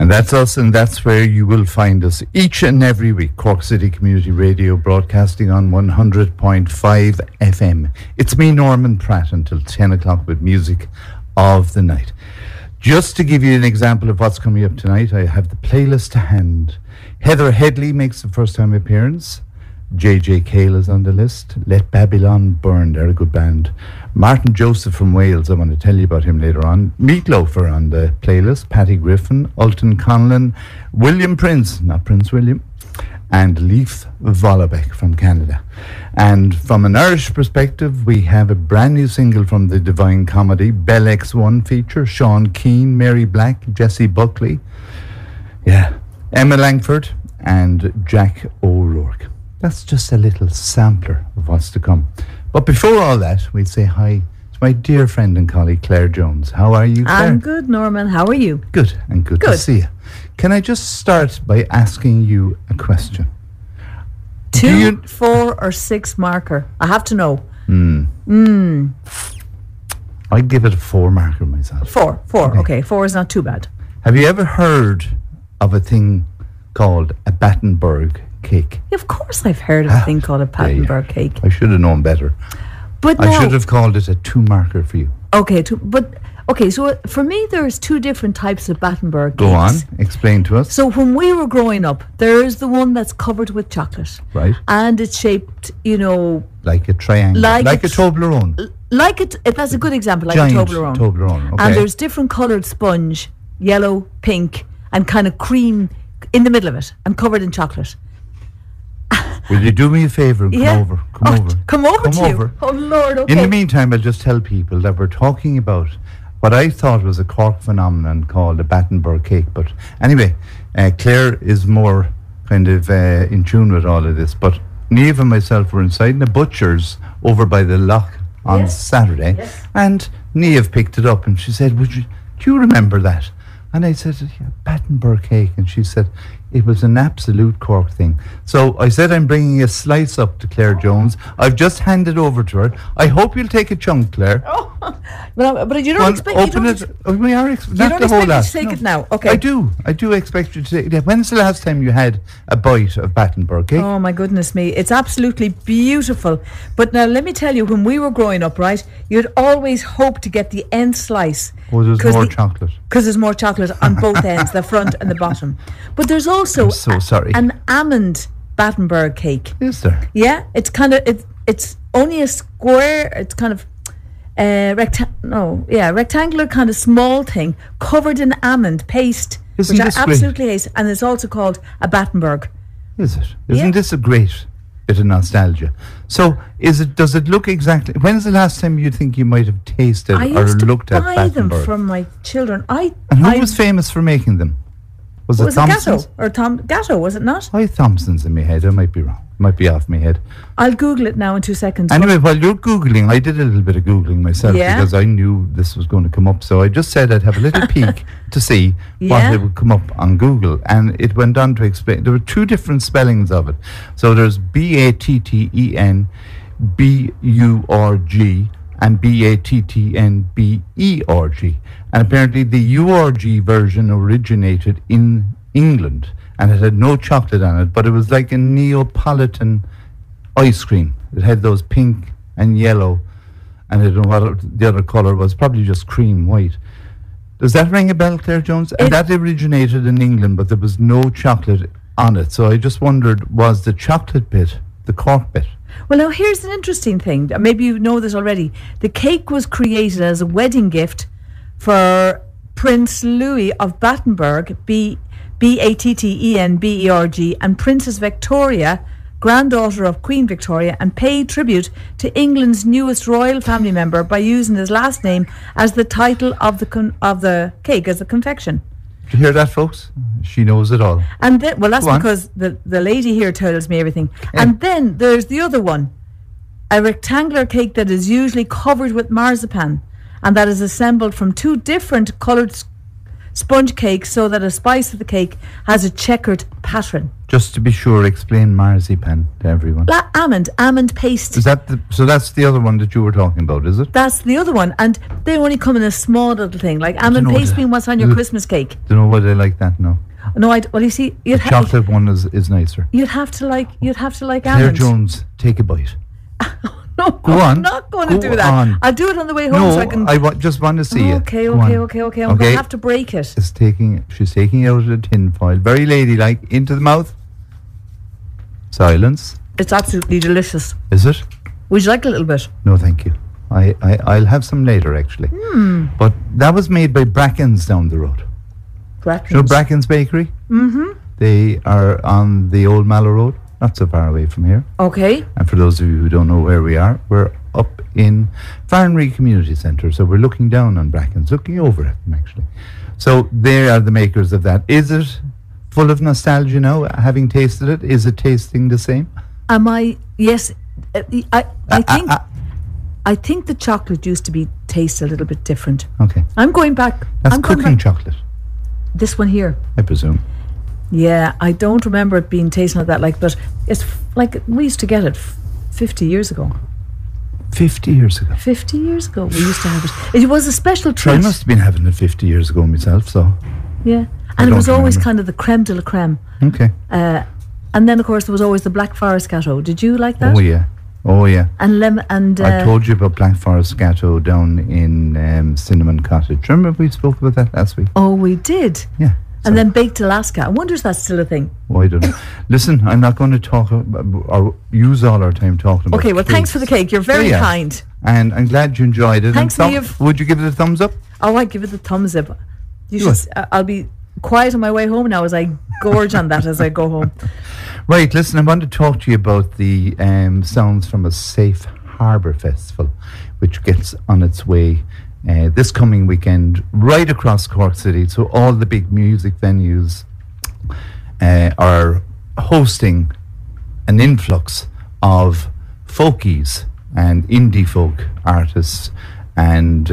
And that's us, and that's where you will find us each and every week. Cork City Community Radio, broadcasting on 100.5 FM. It's me, Norman Pratt, until 10 o'clock with music of the night. Just to give you an example of what's coming up tonight, I have the playlist to hand. Heather Headley makes the first time appearance. J.J. Cale is on the list. Let Babylon Burn, they're a good band. Martin Joseph from Wales, I want to tell you about him later on. Meatloaf are on the playlist. Patty Griffin, Ulton Conlon, William Prince, not Prince William, and Leif Vollebeck from Canada. And from an Irish perspective, we have a brand new single from the Divine Comedy, Bell X1 feature, Sean Keane, Mary Black, Jessie Buckley, Emma Langford, and Jack O'Rourke. That's just a little sampler of what's to come. But before all that, we'll say hi to my dear friend and colleague, Claire Jones. How are you, Claire? I'm good, Norman. How are you? Good, and good to see you. Can I just start by asking you a question? 2, 4 or 6 marker? I have to know. I'd give it a 4 marker myself. 4. Okay, 4 is not too bad. Have you ever heard of a thing called a Battenberg cake? Yeah, of course I've heard of a thing called a Battenberg cake. I should have known better. But I should have called it a 2 marker for you. Okay, so for me there's 2 different types of Battenberg cakes. Go on, explain to us. So when we were growing up, there is the one that's covered with chocolate. Right. And it's shaped, like a triangle. Like a Toblerone. That's a good example, like Giant a Toblerone. Toblerone, okay. And there's different coloured sponge, yellow, pink, and kind of cream in the middle of it, and covered in chocolate. Will you do me a favour and come over? Come over. Oh, Lord, okay. In the meantime, I'll just tell people that we're talking about what I thought was a Cork phenomenon called a Battenberg cake. But anyway, Claire is more kind of in tune with all of this. But Niamh and myself were inside in a butcher's over by the loch on Saturday. Yes. And Niamh picked it up and she said, do you remember that? And I said, Battenberg cake. And she said, it was an absolute Cork thing. So I said, I'm bringing a slice up to Claire Jones. I've just handed over to her. I hope you'll take a chunk, Claire. Oh, but you don't expect... Open it. We are you don't expect me to take it now? Okay. I do expect you to take it. When's the last time you had a bite of Battenberg cake? Oh, my goodness me. It's absolutely beautiful. But now, let me tell you, when we were growing up, right, you'd always hope to get the end slice. Oh, there's more chocolate. Because there's more chocolate on both ends, the front and the bottom. But there's also an almond Battenberg cake. Is there? Yeah, it's kind of it's only a square. It's kind of rectangular kind of small thing covered in almond paste, which I absolutely hate, and it's also called a Battenberg. Is it? Isn't this a great bit of nostalgia? So, does it look exactly? When's the last time you think you might have tasted or looked at Battenberg? I used to buy them from my children. And who was famous for making them? Was it Thompson's? Gatto, was it not? I Thompson's in my head. I might be wrong. Might be off my head. I'll Google it now in 2 seconds. Anyway, while you're Googling, I did a little bit of Googling myself because I knew this was going to come up. So I just said I'd have a little peek to see what it would come up on Google. And it went on to explain. There were 2 different spellings of it. So there's Batten Burg and Battnberg. And apparently the URG version originated in England, and it had no chocolate on it, but it was like a Neapolitan ice cream. It had those pink and yellow, and I don't know what the other colour was, probably just cream white. Does that ring a bell, Claire Jones? And that originated in England, but there was no chocolate on it. So I just wondered, was the chocolate bit the Cork bit? Well, now here's an interesting thing. Maybe you know this already. The cake was created as a wedding gift for Prince Louis of Battenberg, Battenberg, and Princess Victoria, granddaughter of Queen Victoria, and paid tribute to England's newest royal family member by using his last name as the title of the cake, as the confection. Did you hear that, folks? She knows it all. And then, well, that's because the lady here tells me everything. Yeah. And then there's the other one, a rectangular cake that is usually covered with marzipan, and that is assembled from 2 different coloured sponge cake so that a spice of the cake has a checkered pattern. Just to be sure, explain marzipan to everyone. Almond paste. Is that so that's the other one that you were talking about, is it? That's the other one, and they only come in a small little thing, like almond paste being what's on your Christmas cake. Don't know why they like that, no. No, well, you see, the chocolate one is nicer. You'd have to like Claire almond. Jones, take a bite. No, go on. I'm not going to do that. On. I'll do it on the way home so I can. Just want to see it. Okay. I'm going to have to break it. She's taking it out of the tin foil, very ladylike, into the mouth. Silence. It's absolutely delicious. Is it? Would you like a little bit? No, thank you. I'll have some later, actually. But that was made by Bracken's down the road. Bracken's? You know Bracken's Bakery? Mm-hmm. They are on the Old Mallow Road, not so far away from here. Okay. And for those of you who don't know where we are, we're up in Farnree Community Centre, so we're looking down on Bracken's, looking over at them, actually. So they are the makers of that. Is it full of nostalgia now, having tasted it? Is it tasting the same? Am I? Yes. I think the chocolate used to taste a little bit different. Okay. I'm going back. That's cooking chocolate. This one here, I presume. Yeah, I don't remember it being tasting like that, but it's like we used to get it 50 years ago. 50 years ago? 50 years ago we used to have it. It was a special treat. I must have been having it 50 years ago myself, so... Yeah, and it was always kind of the creme de la creme. Okay. And then, of course, there was always the Black Forest Gatto. Did you like that? Oh, yeah. And lemon and... I told you about Black Forest Gatto down in Cinnamon Cottage. Remember we spoke about that last week? Oh, we did. Yeah. And then Baked Alaska. I wonder if that's still a thing. Oh, I don't know. Listen, I'm not going to talk or use all our time talking about Okay, well, thanks for the cake. You're very kind. And I'm glad you enjoyed it. Thanks, Niamh. Would you give it a thumbs up? Oh, I'd give it the thumbs up. I'll be quiet on my way home now as I gorge on that as I go home. Right, listen, I want to talk to you about the sounds from a Safe Harbour Festival, which gets on its way this coming weekend right across Cork City. So all the big music venues are hosting an influx of folkies and indie folk artists, and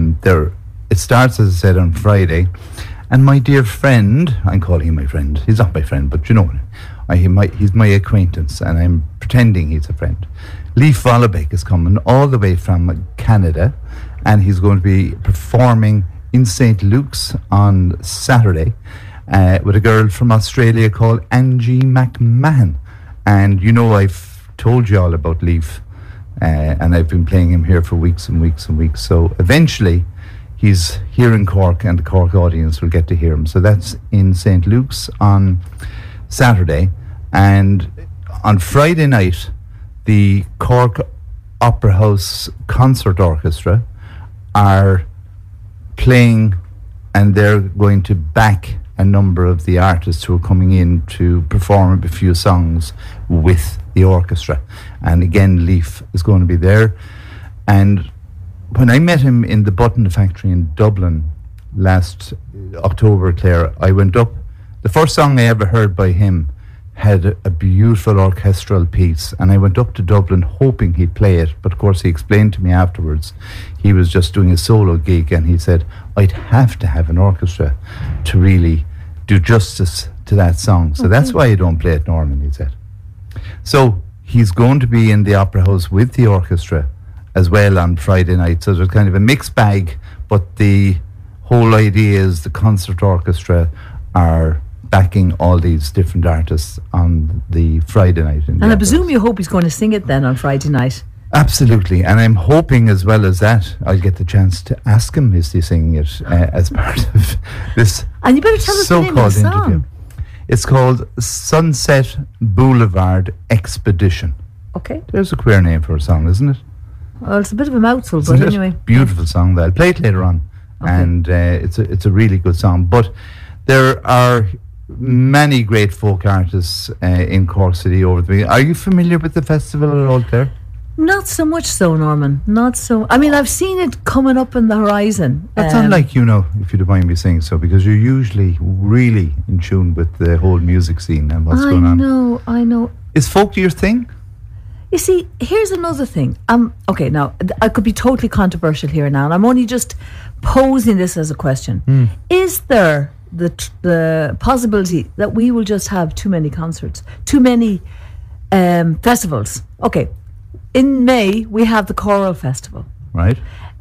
it starts, as I said, on Friday. And my dear friend, I'm calling him my friend, he's not my friend, but you know, he's my acquaintance, and I'm pretending he's a friend. Leif Vollebeck is coming all the way from Canada, and he's going to be performing in St. Luke's on Saturday with a girl from Australia called Angie McMahon. And you know, I've told you all about Leif, and I've been playing him here for weeks and weeks and weeks. So eventually he's here in Cork, and the Cork audience will get to hear him. So that's in St. Luke's on Saturday. And on Friday night, the Cork Opera House Concert Orchestra are playing, and they're going to back a number of the artists who are coming in to perform a few songs with the orchestra. And again, Leif is going to be there. And when I met him in the Button Factory in Dublin last October, Claire, I went up. The first song I ever heard by him had a beautiful orchestral piece, and I went up to Dublin hoping he'd play it, but of course he explained to me afterwards he was just doing a solo gig, and he said, I'd have to have an orchestra to really do justice to that song. So that's why I don't play it, Norman, he said. So he's going to be in the Opera House with the orchestra as well on Friday night. So there's kind of a mixed bag, but the whole idea is the concert orchestra are backing all these different artists on the Friday night. And I presume you hope he's going to sing it then on Friday night. Absolutely, and I'm hoping as well as that I'll get the chance to ask him, is he singing it as part of this and you better tell us the name of the song. Interview. It's called Sunset Boulevard Expedition. Okay. There's a queer name for a song, isn't it? Well, it's a bit of a mouthful, but anyway. Beautiful song, though. I'll play it later on. Okay. And it's a really good song. But there are many great folk artists in Cork City over the weekend. Are you familiar with the festival at all, Claire? Not so much so, Norman. Not so. I mean, I've seen it coming up in the horizon. That's unlike you know, if you don't mind me saying so, because you're usually really in tune with the whole music scene and what's going on. I know. Is folk your thing? You see, here's another thing. Okay, now I could be totally controversial here now, and I'm only just posing this as a question. Is there the possibility that we will just have too many concerts, too many festivals? Okay, in May we have the Choral Festival. Right.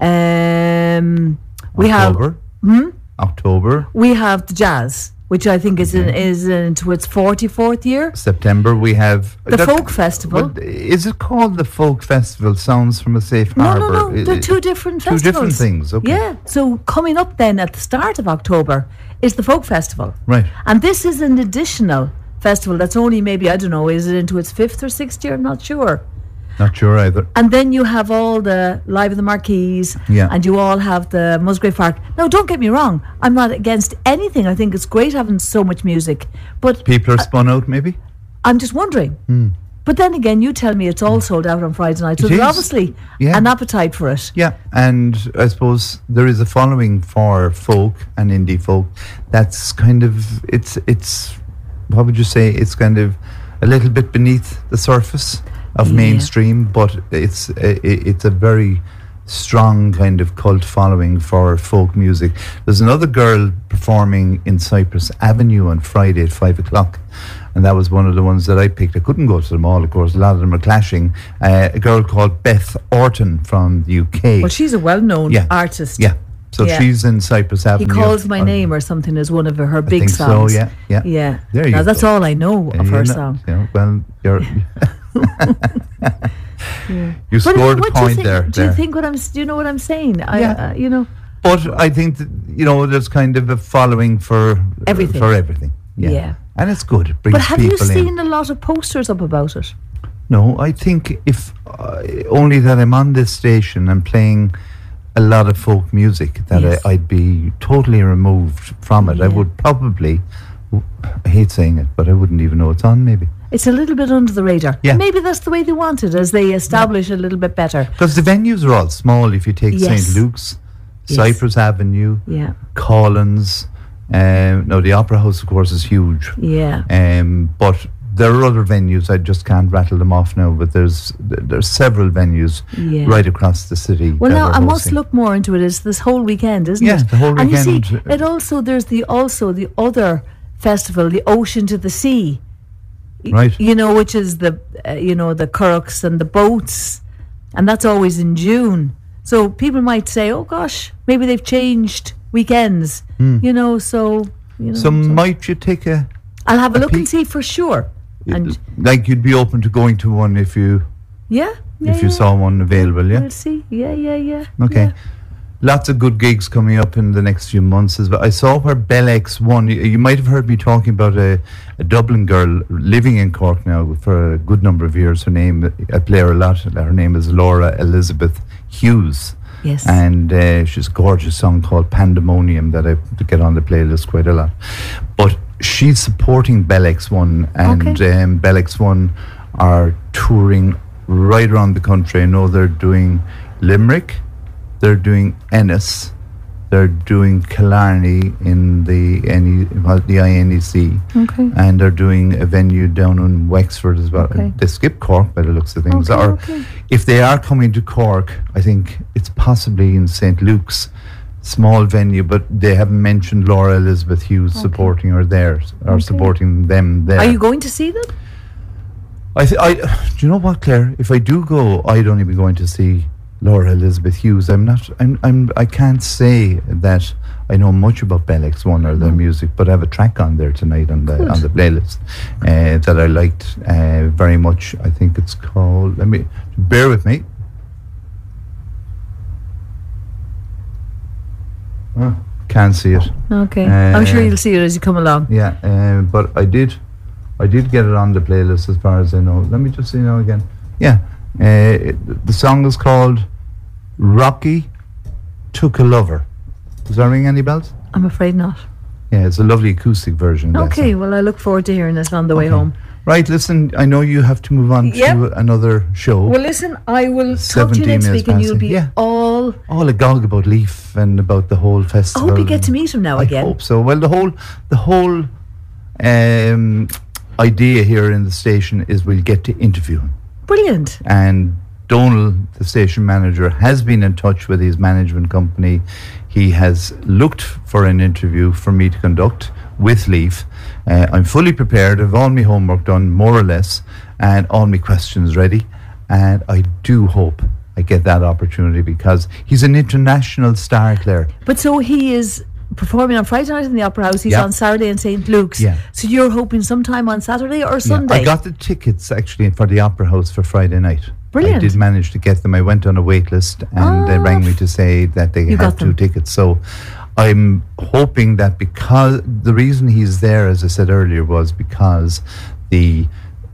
We October. have October. we have the Jazz, which I think is into its 44th year. September we have The Folk Festival. But is it called the Folk Festival? Sounds from a safe harbour. No. They're two different Two festivals. different things. Okay. Yeah. So coming up then at the start of October is the Folk Festival. Right. And this is an additional festival that's only maybe, I don't know, is it into its 5th or 6th year? I'm not sure. Not sure either. And then you have all the Live of the Marquees, Yeah. and you all have the Musgrave Park. Now, don't get me wrong, I'm not against anything. I think it's great having so much music, but People are spun out, maybe. I'm just wondering. But then again, you tell me it's all sold out on Friday night, so It there's is. obviously Yeah. an appetite for it. Yeah, and I suppose there is a following for folk and indie folk. That's kind of it's. What would you say? It's kind of a little bit beneath the surface of Yeah. mainstream, but it's a very strong kind of cult following for folk music. There's another girl performing in Cypress Avenue on Friday at 5 o'clock, and that was one of the ones that I picked. I couldn't go to them all, of course. A lot of them are clashing. A girl called Beth Orton from the UK. Well, she's a well-known Yeah. artist. Yeah. So Yeah. she's in Cypress He Avenue. Calls My Name or something is one of her I big think songs. so, yeah. Yeah. There you Now, that's go. all I know of her song. Yeah, well, you're you But scored a what point do you there. think? Do you think what I'm? Do you know what I'm saying? Yeah. You know. But I think that, there's kind of a following for Everything. For everything. Yeah. Yeah. And it's good. It brings But have people you seen in. a lot of posters up about it? No, I think if only that I'm on this station and playing a lot of folk music, that Yes. I'd be totally removed from it. I Yeah. would probably, I hate saying it, but I wouldn't even know it's on maybe. It's a little bit under the radar. Yeah. Maybe that's the way they want it, as they establish a little bit better. Because the venues are all small. If you take Yes. St. Luke's, Yes. Cypress Avenue, Yeah. Collins, no, the Opera House, of course, is huge. Yeah. But there are other venues. I just can't rattle them off now. But there's several venues Yeah. right across the city. Well, that now are I must hosting. look more into it. It's this whole weekend, isn't Yeah, it? the whole And you see, weekend. it also there's the other festival, the Ocean to the Sea. Right. Which is the the currachs and the boats, and that's always in June. So people might say, "Oh gosh, maybe they've changed weekends." So Might you take a I'll have a look and peek? see for sure. And like you'd be open to going to one if you yeah, saw one available? Yeah. we'll see. Yeah. Okay. Yeah. Lots of good gigs coming up in the next few months as well. I saw where Bell X won. You might have heard me talking about a Dublin girl living in Cork now for a good number of years. Her name, I play her a lot. Her name is Laura Elizabeth Hughes. Yes. And she's a gorgeous song called Pandemonium that I get on the playlist quite a lot. But she's supporting Bell X1, and Okay. Bell X1 are touring right around the country. I know they're doing Limerick, they're doing Ennis, they're doing Killarney in the INEC, Okay. and they're doing a venue down in Wexford as well. Okay. They skip Cork by the looks of things. Okay. If they are coming to Cork, I think it's possibly in St. Luke's, small venue, but they haven't mentioned Laura Elizabeth Hughes supporting her there, or supporting them there. Are you going to see them? Do you know what, Claire? If I do go, I'd only be going to see Laura Elizabeth Hughes. I can't say that I know much about Bell X1 or their music, but I have a track on there tonight on the playlist that I liked very much. I think it's called, bear with me. Can't see it. Okay. I'm sure you'll see it as you come along. Yeah, but I did get it on the playlist as far as I know. Let me just see now again. Yeah, the song is called Rocky Took a Lover. Does that ring any bells? I'm afraid not. Yeah, it's a lovely acoustic version. of that Okay, song. well, I look forward to hearing it on the way home. Right, listen, I know you have to move on Yep. to another show. Well, listen, I will talk to 17 you next minutes week, and you'll passing. be Yeah. all. All agog about Leaf and about the whole I festival. hope you get to meet him now I again. hope so. Well, the whole idea here in the station is we'll get to interview him. Brilliant. And Donal, the station manager, has been in touch with his management company. He has looked for an interview for me to conduct with Leaf. I'm fully prepared. I've all my homework done, more or less, and all my questions ready. And I do hope I get that opportunity, because he's an international star, Claire. But so he is performing on Friday night in the Opera House. He's on Saturday in St. Luke's. Yeah. So you're hoping sometime on Saturday or Sunday? I got the tickets actually for the Opera House for Friday night. Brilliant. I did manage to get them. I went on a wait list and they rang me to say that they had 2 tickets. So I'm hoping that, because the reason he's there, as I said earlier, was because the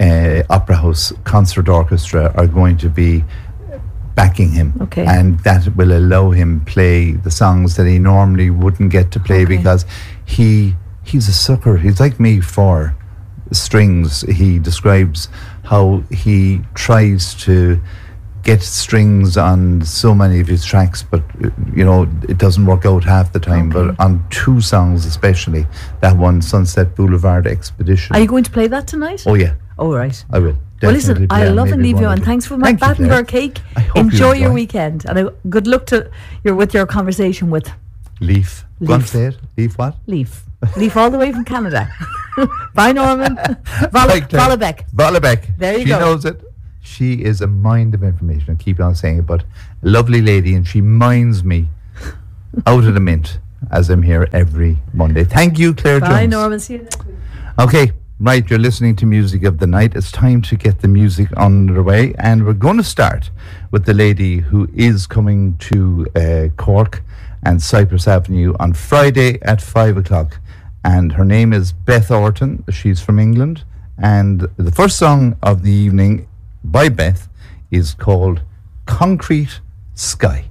Opera House Concert Orchestra are going to be backing him, and that will allow him play the songs that he normally wouldn't get to play, because he's a sucker. He's like me for strings. He describes how he tries to get strings on so many of his tracks, but it doesn't work out half the time. But on 2 songs especially, that one, Sunset Boulevard Expedition. Are you going to play that tonight? Oh yeah. Oh right. I will. Well, listen, I love and leave you on. Thanks for my Battenberg cake. Enjoy your weekend, and good luck to your conversation with Leaf. Go on, say it. Leaf what? Leaf. Leaf all the way from Canada. Bye, Norman. Vollebeck. Vollebeck. There you go. She knows it. She is a mind of information. I keep on saying it, but a lovely lady, and she minds me out of the mint as I'm here every Monday. Thank you, Claire Jones. Bye, Norman. See you next week. Okay. Right, you're listening to Music of the Night. It's time to get the music underway, and we're going to start with the lady who is coming to Cork and Cypress Avenue on Friday at 5 o'clock, and her name is Beth Orton. She's from England, and the first song of the evening by Beth is called Concrete Sky.